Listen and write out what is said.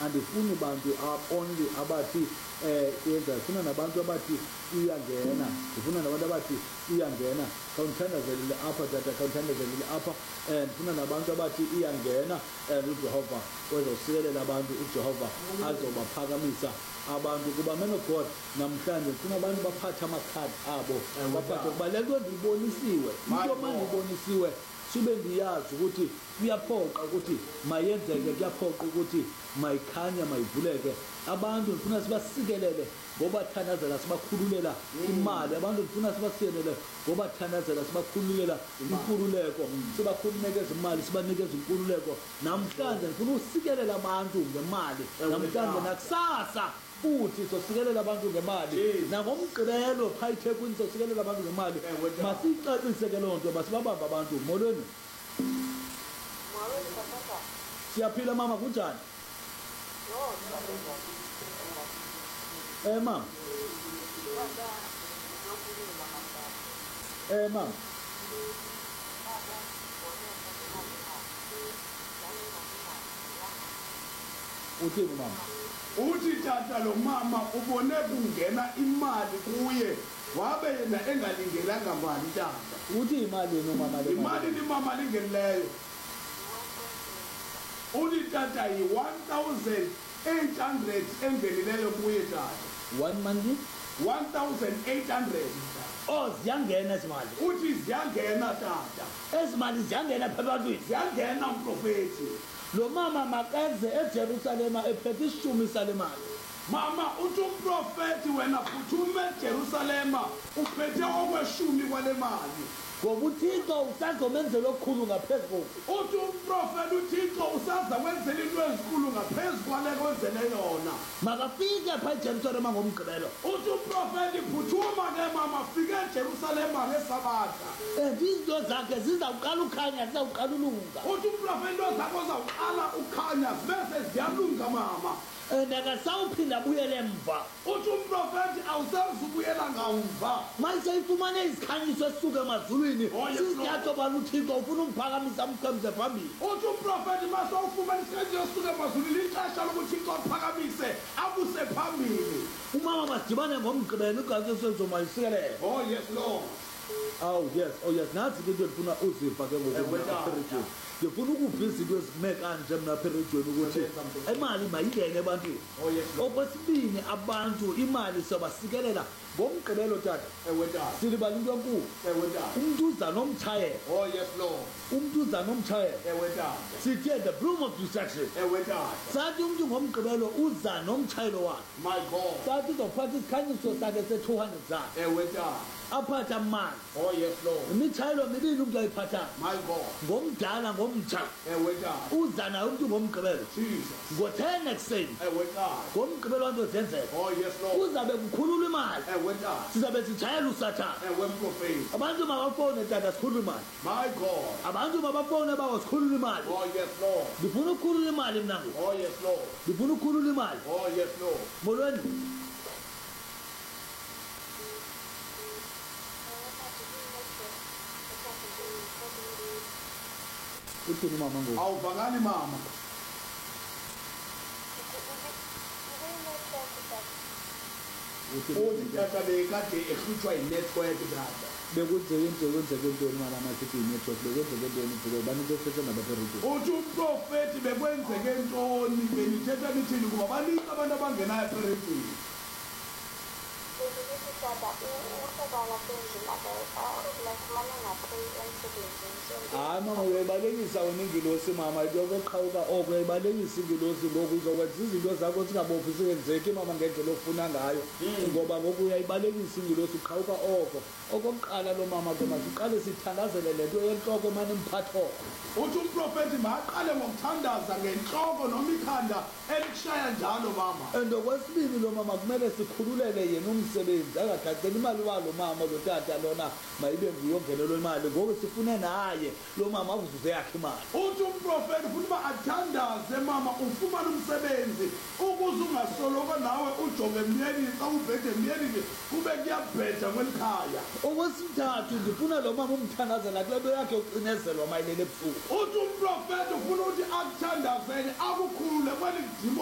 andifuni bantu only abathi yenza, ndifuna nabantu abathi iyangena, ndifuna nabantu abathi iyangena, khawundithandazelile apha tata, khawundithandazelile apha. Ndifuna nabantu abathi iyangena, and uJehova uzosikelela abantu, uJehova azobaphakamisa abantu. Kuba man of God, namhlanje ndifuna abantu baphathe amakhadi abo, baphathe kuba le nto ndiyibonisiwe, into mandiyibonisiwe sube ndiyazi ukuthi kuyaphoqa ukuthi mayenzeke, kuyaphoqa ukuthi mayikhanya, mayivuleke. Abantu ndifuna sibasikelele ngobathandazela, sibakhululela imali. Abantu ndifuna sibasikelele ngobathandazela, sibakhululela inkululeko, sibanikeza imali, sibanikeza inkululeko. Namhlanje ndifuna usikelela abantu ngemali, namhlanje nakusasa futhi sosikelela abantu ngemali, nangomgqibelo phaa eThekwini sosikelela abantu ngemali. Masiyicacise ke loo nto, masibabambe abantu. Molweni, siyaphila mama, kunjani? Mama. Mama. Uthini mama? Uthi tata lo mama ubone kungena imali kuye wabe yena engalingelanga mali tata. Uthi imali nomama le imali ni mama lingeleyo. Uthi tata yi 1800 engenileyo kuye tata. 1 month 1800. Oh, ziyangena izimali. Uthi ziyangena tata. Ezimali ziyangena phela bantwini. Ziyangena umprofeti. Lo mama makenze eJerusalema ephethe ishumi salemali. Mama uthi umprofeti wena phuthume eJerusalema uphethe okweshumi kwale mali. Ngoba uThixo usazomenzela okukhulu ngaphezulu. Uthi umprofeti uThixo usaza kwenzela into ezikhulu ngaphezulu kwale kwenzele yona. Makafike phaa eJerusalema ngomgqibelo. Uthi umprofeti phuthuma ke mama fike eJerusalema ngeSabatha. Izinto zakhe zizawuqala ukhanya, zizawuqala ulunga. Uthi umprofeti into zakho zawuqala ukhanya bese ziyalunga mama. Nakasawuphinda abuyele emva. Uthi umprofeti awusazubuyela ngamva. Mayiseyifumane izikhanyiso esisuka emazulwini, siziyatsho bani uThixo ufuna umphakamisa amqhemze phambili. Uthi umprofeti masawufumana isikhanyiso esisuka emazulwini, ixesha lokuthi uThixo aphakamise abuse phambili. Umama masidibane ngomgqibelo, igazi sezomasikelele. Oh yes Lord. Oh yes, oh yes. Nathi ke into ndifuna uziva ke ngoku. Ngifuna ukuva izinto ezime kanje mna apha erejweni ukuthi imali mayingene ebantwini. Okwesibini, abantu imali sobasikelela ngomgqibelo tata. Silibala into enkulu. Umntu uza nomtshayelo. Oh yes Lord. Umntu uza nomtshayelo. Sithe the broom of destruction. Sathi umntu ngomgqibelo uza nomtshayelo wakhe. My God. Sathi uzophatha isikhanyiso sakhe se-200 zakhe. Aphatha amanzi. Oh yes Lord. Imitshayelo mibili umntu ayiphathayo. My God. Ngomdala ngomtsha. Uza naye umntu ngomgqibelo. Ngo-10 ekuseni. Ngomgqibelo wanto zenzeka. Oh yes Lord. Kuzabe kukhululwa imali. Sizabe sitshayela usathane. Abantu mabafone tata sikhulula imali. My God. Abantu mabafone bawo sikhulula imali. Oh yes Lord. Ndifuna ukukhulula imali mna ngoku. Oh yes Lord. Ndifuna ukukhulula imali. Oh yes Lord. Molweni. Uthini mama ngoku? Awuvakali mama. Uthi tata bekade ehlutshwa yi-network tata. Bekwenzeke ntoni mama masithi yi-network? Bekwenzeke ntoni kuba banike sithetha nabaperiti? Uthi umprofeti bekwenzeke ntoni benithetha nithini kuba baninzi abantu abangenayo eperetini. Hayi mama, uyayibalekisa wena ingilosi mama. Into yokuqhawuka oko uyayibalekisa ingilosi ngoku uzokwenza izinto zakho zingabophi zingenzeki mama ngendlela ofuna ngayo, ngoba ngoku uyayibalekisa ingilosi uqhawuka oko. Okokuqala lo mama ke masiqale sithandazele le nto yentloko emane imphatho. Uthi umprofeti maqale ngokuthandaza ngentloko noma ikhanda elishaya njalo mama. And okwesibini lo mama kumele sikhululele yena umsebenzi, angathatheli imali walo mama lo tata lona mayibe nguye ongenelwe imali, ngoku sifune naye lo mama avuze yakhe imali. Uthi umprofeti futhi uba athandaze mama ufumane umsebenzi ukuze ungasoloko nawe ujonge emyeni xa ubhede emyeni kube kuyabheda kwelikhaya. Okwesithathu ndifuna lo mama umthandazela kule nto yakhe ucinezelwa mayilele ebusuku. Uthi umprofeti ufuna ukuthi akuthandazele akukhulule kweli